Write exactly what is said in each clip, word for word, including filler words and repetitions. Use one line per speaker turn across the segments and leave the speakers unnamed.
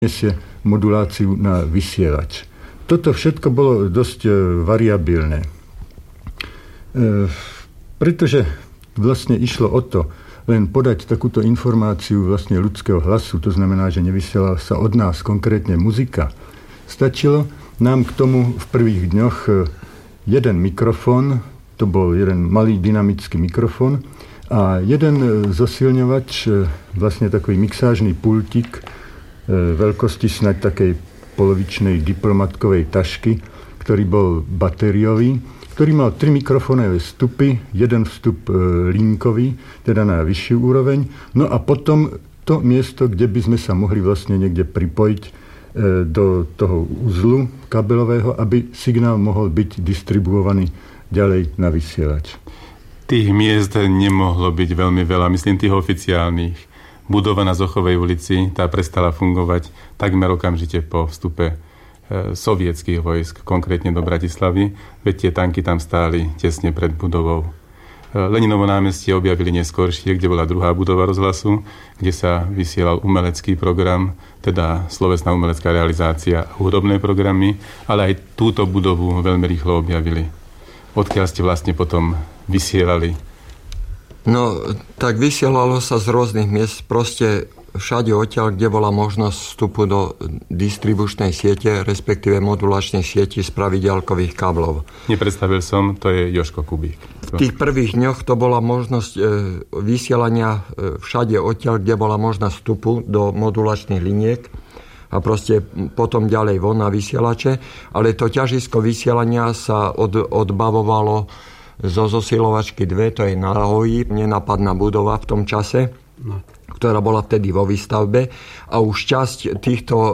preniesie moduláciu na vysielač. Toto všetko bolo dosť variabilné. Pretože vlastne išlo o to, len podať takúto informáciu vlastne ľudského hlasu, to znamená, že nevysielala sa od nás konkrétne muzika. Stačilo nám k tomu v prvých dňoch jeden mikrofón, to bol jeden malý dynamický mikrofón a jeden zosilňovač, vlastne takový mixážny pultík veľkosti snáď takej polovičnej diplomatkovej tašky, ktorý bol batériový, ktorý mal tri mikrofónové vstupy, jeden vstup linkový, teda na vyššiu úroveň, no a potom to miesto, kde by sme sa mohli vlastne niekde pripojiť do toho uzlu kabelového, aby signál mohol byť distribuovaný ďalej na vysielač.
Tých miest nemohlo byť veľmi veľa, myslím tých oficiálnych. Budova na Zochovej ulici, tá prestala fungovať takmer okamžite po vstupe sovietských vojsk, konkrétne do Bratislavy, veď tie tanky tam stáli tesne pred budovou. Leninovo námestie objavili neskôršie, kde bola druhá budova rozhlasu, kde sa vysielal umelecký program, teda slovesná umelecká realizácia a hudobné programy, ale aj túto budovu veľmi rýchlo objavili. Odkiaľ ste vlastne potom vysielali?
No, tak vysielalo sa z rôznych miest, proste všade odtiaľ, kde bola možnosť vstupu do distribučnej siete, respektíve modulačnej sieti z pravidiaľkových káblov.
Nepredstavil som, to je Jožko Kubík.
V tých prvých dňoch to bola možnosť e, vysielania e, všade odtiaľ, kde bola možnosť vstupu do modulačných liniek a proste potom ďalej von na vysielače, ale to ťažisko vysielania sa od, odbavovalo zo zosilovačky dve, to je na Hoji, nenápadná budova v tom čase, no, ktorá bola vtedy vo výstavbe a už časť týchto e, e,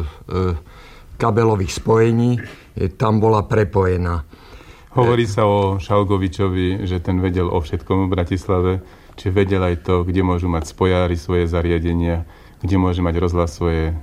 kabelových spojení e, tam bola prepojená.
Hovorí sa o Šalgovičovi, že ten vedel o všetkom v Bratislave, či vedel aj to, kde môžu mať spojári svoje zariadenia, kde môže mať rozhlas svoje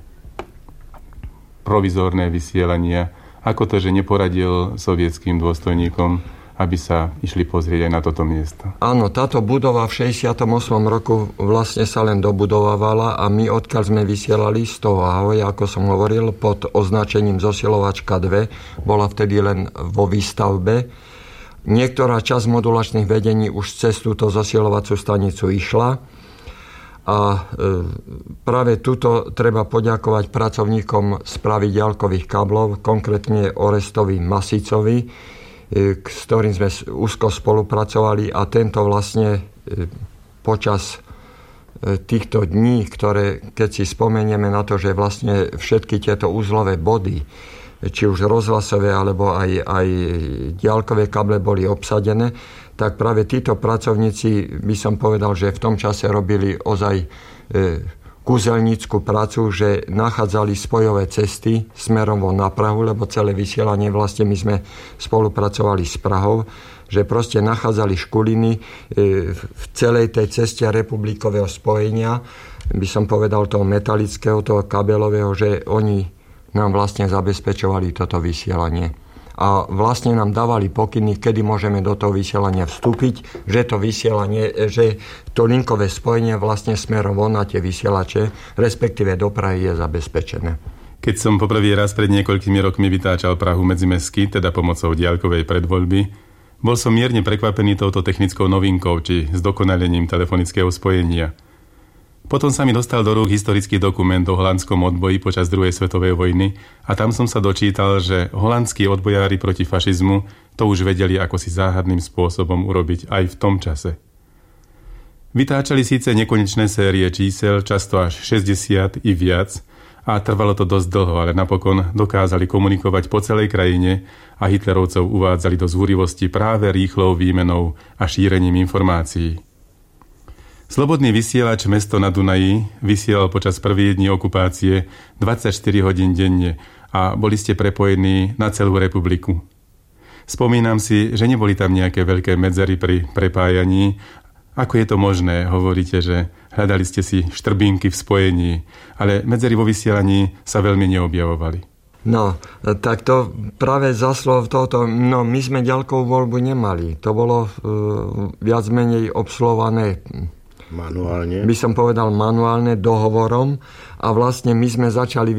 provizórne vysielania. Ako to, že neporadil sovietským dôstojníkom, aby sa išli pozrieť aj na toto miesto?
Áno, táto budova v šesťdesiatom ôsmom roku vlastne sa len dobudovávala a my odkiaľ sme vysielali z toho Ahoja, ako som hovoril, pod označením zosilovačka dve, bola vtedy len vo výstavbe. Niektorá časť modulačných vedení už cez túto zosilovacú stanicu išla a e, práve tuto treba poďakovať pracovníkom z pravidiaľkových káblov, konkrétne Orestovi Masicovi, s ktorým sme úzko spolupracovali a tento vlastne počas týchto dní, ktoré, keď si spomenieme na to, že vlastne všetky tieto uzlové body, či už rozhlasové, alebo aj, aj diaľkové káble boli obsadené, tak práve títo pracovníci, by som povedal, že v tom čase robili ozaj kúzelnícku prácu, že nachádzali spojové cesty smerom von na Prahu, lebo celé vysielanie vlastne my sme spolupracovali s Prahou, že proste nachádzali škuliny v celej tej ceste republikového spojenia, by som povedal toho metalického, toho kabelového, že oni nám vlastne zabezpečovali toto vysielanie. A vlastne nám dávali pokyny, kedy môžeme do toho vysielania vstúpiť, že to vysielanie, že to linkové spojenie vlastne smerom von na tie vysielače, respektíve do Prahy je zabezpečené.
Keď som poprvý raz pred niekoľkými rokmi vytáčal Prahu medzimestský, teda pomocou diaľkovej predvoľby, bol som mierne prekvapený touto technickou novinkou, či zdokonalením telefonického spojenia. Potom sa mi dostal do rúk historický dokument o holandskom odboji počas druhej svetovej vojny a tam som sa dočítal, že holandskí odbojári proti fašizmu to už vedeli ako si záhadným spôsobom urobiť aj v tom čase. Vytáčali síce nekonečné série čísel, často až šesťdesiat i viac, a trvalo to dosť dlho, ale napokon dokázali komunikovať po celej krajine a hitlerovcov uvádzali do zúrivosti práve rýchlou výmenou a šírením informácií. Slobodný vysielač Mesto na Dunaji vysielal počas prvých dní okupácie dvadsaťštyri hodín denne a boli ste prepojení na celú republiku. Spomínam si, že neboli tam nejaké veľké medzery pri prepájaní. Ako je to možné? Hovoríte, že hľadali ste si štrbínky v spojení, ale medzery vo vysielaní sa veľmi neobjavovali.
No, tak to práve zaslov tohoto, no my sme ďalkovú voľbu nemali. To bolo uh, viac menej obsluhované
Manuálne?
By som povedal manuálne dohovorom a vlastne my sme začali